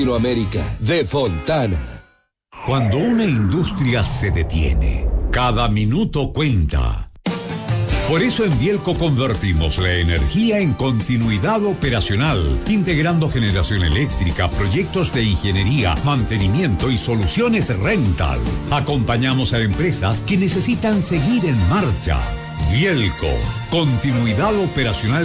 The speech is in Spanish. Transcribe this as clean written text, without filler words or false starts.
Latinoamérica, de Fontana. Cuando una industria se detiene, cada minuto cuenta. Por eso en Bielco convertimos la energía en continuidad operacional, integrando generación eléctrica, proyectos de ingeniería, mantenimiento y soluciones rental. Acompañamos a empresas que necesitan seguir en marcha. Bielco, continuidad operacional